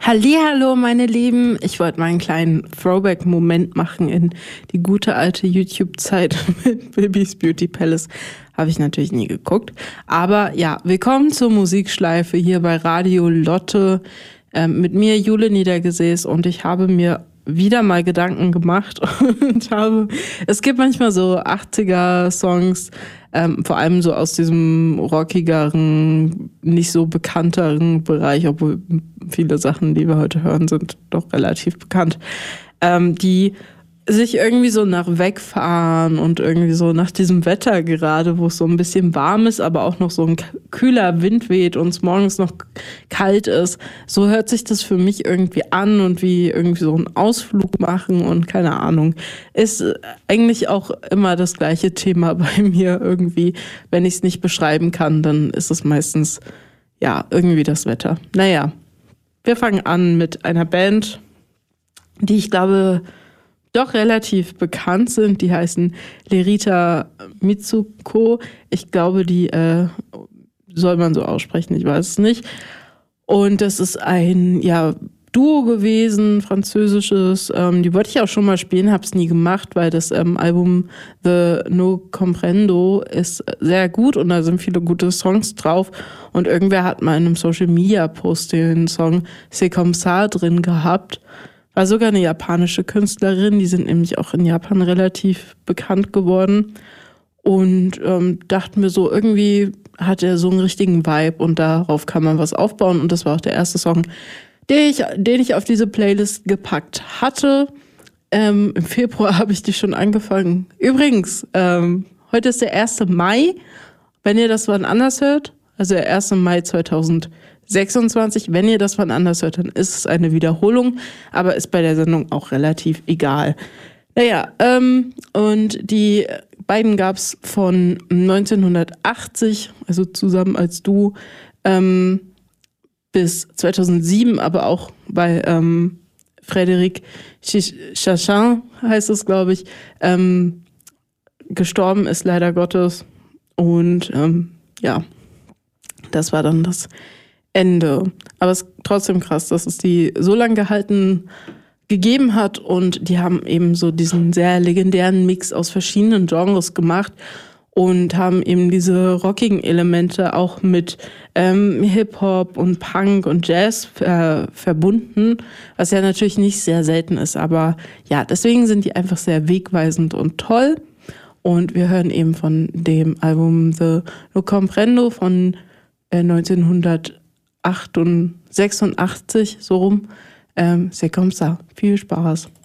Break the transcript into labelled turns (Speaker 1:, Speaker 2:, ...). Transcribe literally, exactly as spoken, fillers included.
Speaker 1: Hallihallo, meine Lieben. Ich wollte mal einen kleinen Throwback-Moment machen in die gute alte YouTube-Zeit mit Bibis Beauty Palace. Habe ich natürlich nie geguckt. Aber ja, willkommen zur Musikschleife hier bei Radio Lotte. Ähm, mit mir Jule Niedergesäß und ich habe mir wieder mal Gedanken gemacht und habe, es gibt manchmal so achtziger-Songs, ähm, vor allem so aus diesem rockigeren, nicht so bekannteren Bereich, obwohl viele Sachen, die wir heute hören, sind doch relativ bekannt, ähm, die sich irgendwie so nach Wegfahren und irgendwie so nach diesem Wetter gerade, wo es so ein bisschen warm ist, aber auch noch so ein kühler Wind weht und es morgens noch kalt ist. So hört sich das für mich irgendwie an und wie irgendwie so einen Ausflug machen und keine Ahnung. Ist eigentlich auch immer das gleiche Thema bei mir irgendwie. Wenn ich es nicht beschreiben kann, dann ist es meistens, ja, irgendwie das Wetter. Naja, wir fangen an mit einer Band, die ich glaube doch relativ bekannt sind. Die heißen Lerita Mitsuko. Ich glaube, die äh, soll man so aussprechen, ich weiß es nicht. Und das ist ein ja, Duo gewesen, französisches. Ähm, die wollte ich auch schon mal spielen, habe es nie gemacht, weil das ähm, Album The No Comprendo ist sehr gut und da sind viele gute Songs drauf. Und irgendwer hat mal in einem Social-Media-Post den Song C'est comme ça drin gehabt. War sogar eine japanische Künstlerin, die sind nämlich auch in Japan relativ bekannt geworden und ähm, dachten mir so, irgendwie hat er so einen richtigen Vibe und darauf kann man was aufbauen und das war auch der erste Song, den ich, den ich auf diese Playlist gepackt hatte. Ähm, im Februar habe ich die schon angefangen. Übrigens, ähm, heute ist der erste Mai, wenn ihr das wann anders hört, also der erste Mai zweitausendsechsundzwanzig. Wenn ihr das wann anders hört, dann ist es eine Wiederholung, aber ist bei der Sendung auch relativ egal. Naja, ähm, und die beiden gab es von neunzehnhundertachtzig, also zusammen als Duo, ähm, bis zweitausendsieben, aber auch bei ähm, Frédéric Chachin, heißt es, glaube ich, ähm, gestorben ist leider Gottes. Und ähm, ja, das war dann das Ende. Aber es ist trotzdem krass, dass es die so lange gehalten gegeben hat und die haben eben so diesen sehr legendären Mix aus verschiedenen Genres gemacht und haben eben diese rockigen Elemente auch mit ähm, Hip-Hop und Punk und Jazz äh, verbunden, was ja natürlich nicht sehr selten ist, aber ja, deswegen sind die einfach sehr wegweisend und toll und wir hören eben von dem Album The No Comprendo von neunzehnhundertsechsundachtzig, so rum. Ähm, c'est comme ça. Viel Spaß.